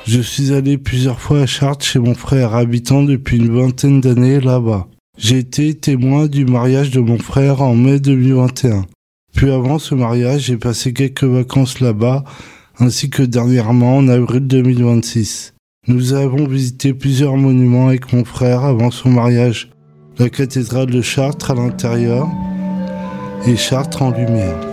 Je suis allé plusieurs fois à Chartres chez mon frère, habitant depuis une vingtaine d'années là-bas. J'ai été témoin du mariage de mon frère en mai 2021. Puis avant ce mariage, j'ai passé quelques vacances là-bas, ainsi que dernièrement en avril 2026. Nous avons visité plusieurs monuments avec mon frère avant son mariage. La cathédrale de Chartres à l'intérieur et Chartres en lumière.